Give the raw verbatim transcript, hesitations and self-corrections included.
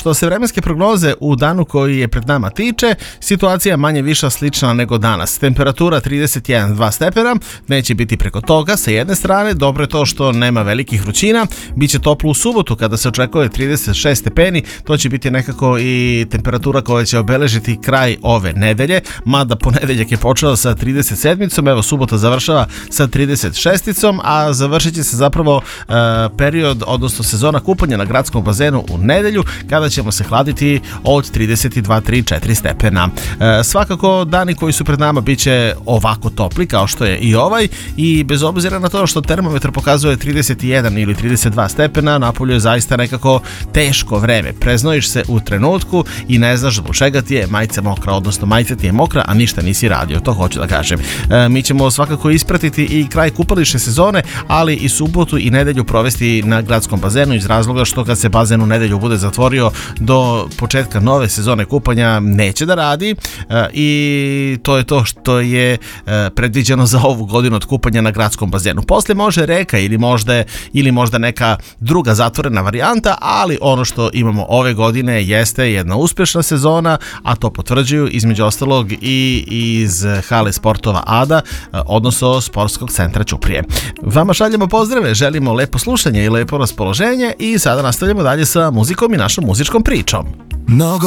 što se vremenske prognoze u danu koji je pred nama tiče, situacija je manje viša slična nego danas. Temperatura trideset jedan do dva stepena, neće biti preko toga sa jedne strane, dobro je to što nema velikih vrućina, bit će toplo u subotu kada se očekuje trideset šest stepeni, to će biti nekako i temperatura koja će obeležiti kraj ove nedelje, mada ponedeljak je počeo sa trideset sedmicom, evo subota završava sa trideset šesticom, a završit će se zapravo uh, period, odnosno sezona kupanja na gradskom bazenu u nedelju, kada ćemo se hladiti od trideset dva, tri, četiri stepena. E, svakako dani koji su pred nama bit će ovako topli kao što je i ovaj, i bez obzira na to što termometar pokazuje trideset jedan ili trideset dva stepena, napolju je zaista nekako teško vreme. Preznojiš se u trenutku i ne znaš zbog čega ti je majica mokra, odnosno majica ti je mokra, a ništa nisi radio, to hoću da kažem. E, mi ćemo svakako ispratiti i kraj kupališne sezone, ali i subotu i nedelju provesti na gradskom bazenu iz razloga što kad se bazen u nedelju bude zatvorio do početka nove sezone kupanja neće da radi, e, i to je to što je e, predviđeno za ovu godinu od kupanja na gradskom bazenu. Posle može reka ili možda, ili možda neka druga zatvorena varijanta, ali ono što imamo ove godine jeste jedna uspješna sezona, a to potvrđuju između ostalog i iz hale sportova Ada, odnosno sportskog centra Ćuprije. Vama šaljemo pozdrave, želimo lepo slušanje i lepo raspoloženje i sada nastavljamo dalje sa muzikom i našom muzičkom pričom. Mnogo